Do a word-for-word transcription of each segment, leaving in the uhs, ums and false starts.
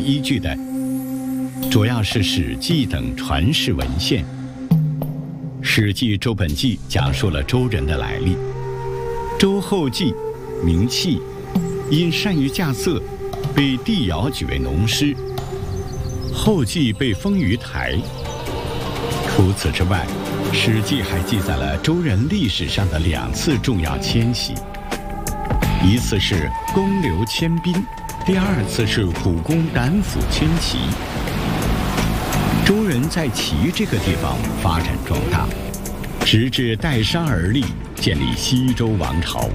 依据的，主要是《史记》等传世文献。《史记·周本纪》讲述了周人的来历。周后继，名器，因善于稼穑，被帝尧举为农师。后继被封于台。除此之外，《史记》还记载了周人历史上的两次重要迁徙，一次是公刘迁宾，第二次是苦公胆府迁齐。周人在齐这个地方发展壮大，直至代商而立，建立西周王朝。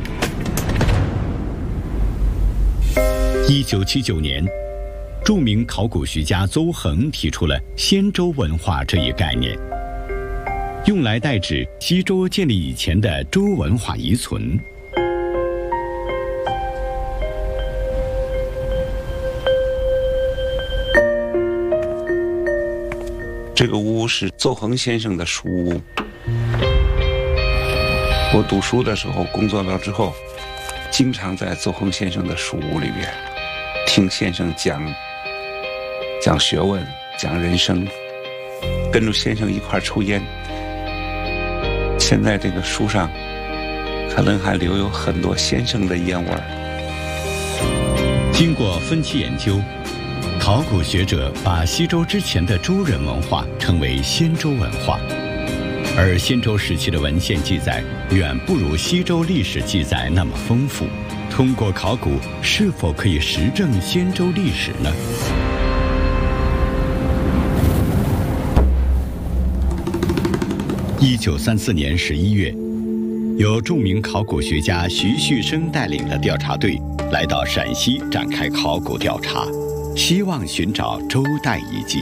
一九七九年，著名考古学家邹衡提出了先周文化这一概念，用来代指西周建立以前的周文化遗存。 这个屋是邹衡先生的书屋。我读书的时候，工作了之后，经常在邹衡先生的书屋里边听先生讲讲学问、讲人生，跟着先生一块抽烟。现在这个书上可能还留有很多先生的烟味儿。 经过分期研究，考古学者把西周之前的周人文化称为先周文化，而先周时期的文献记载远不如西周历史记载那么丰富。通过考古，是否可以实证先周历史呢？一九三四年十一月，由著名考古学家徐旭升带领的调查队来到陕西展开考古调查，希望寻找周代遗迹。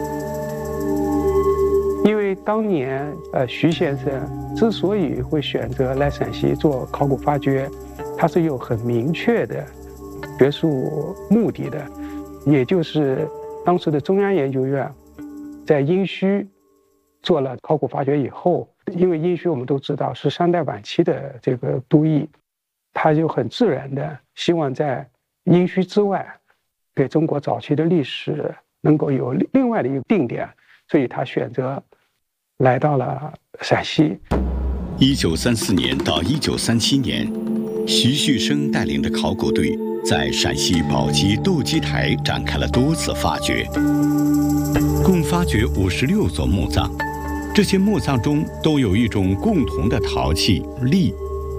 因为当年呃徐先生之所以会选择来陕西做考古发掘，他是有很明确的学术目的的，也就是当时的中央研究院在殷墟做了考古发掘以后，因为殷墟我们都知道是商代晚期的这个都邑，他就很自然的希望在殷墟之外给中国早期的历史能够有另外的一个定点，所以他选择来到了陕西。 一九三四年到一九三七年，徐旭升带领的考古队在陕西宝鸡斗鸡台展开了多次发掘，共发掘五十六座墓葬。这些墓葬中都有一种共同的陶器栗。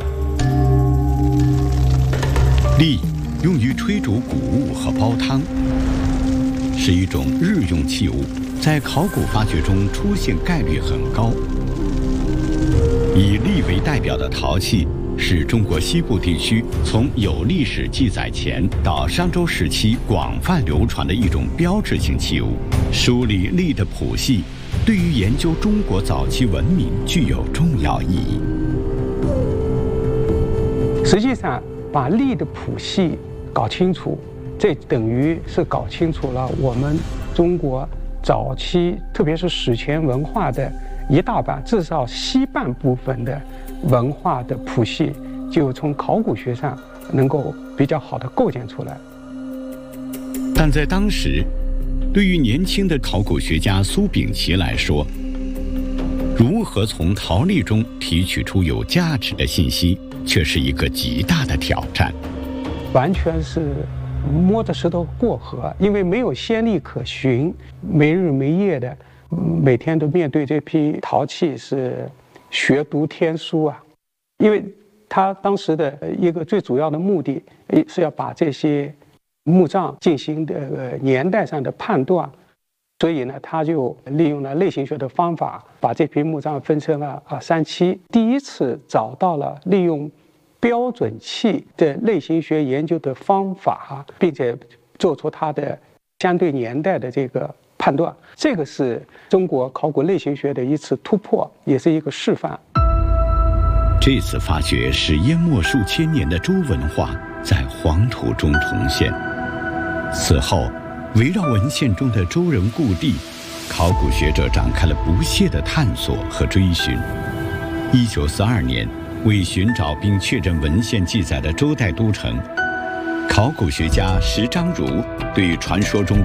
栗用于炊煮谷物和煲汤，是一种日用器物，在考古发掘中出现概率很高。以栗为代表的陶器是中国西部地区从有历史记载前到商周时期广泛流传的一种标志性器物。梳理栗的谱系对于研究中国早期文明具有重要意义。 实际上把栗的谱系搞清楚，这等于是搞清楚了我们中国早期特别是史前文化的一大半，至少西半部分的文化的谱系就从考古学上能够比较好的构建出来。 但在当时，对于年轻的考古学家苏秉琦来说，如何从陶栗中提取出有价值的信息，却是一个极大的挑战。 完全是摸着石头过河，因为没有先例可循，没日没夜的每天都面对这批陶器是学读天书啊。因为他当时的一个最主要的目的是要把这些墓葬进行的年代上的判断，所以呢他就利用了类型学的方法，把这批墓葬分成了啊三期。第一次找到了利用标准器的类型学研究的方法，并且做出它的相对年代的这个判断，这个是中国考古类型学的一次突破，也是一个示范。 这次发掘使淹没数千年的周文化在黄土中重现。此后，围绕文献中的周人故地，考古学者展开了不懈的探索和追寻。一九四二年，为寻找并确认文献记载的周代都城，考古学家石章儒对传说中